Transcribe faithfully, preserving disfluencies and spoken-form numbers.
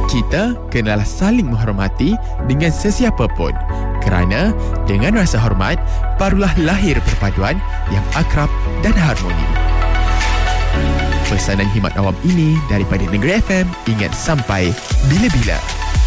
Kita kenalah saling menghormati dengan sesiapa pun, kerana dengan rasa hormat barulah lahir perpaduan yang akrab dan harmoni. Pesanan khidmat awam ini daripada Negeri F M ingat sampai bila-bila.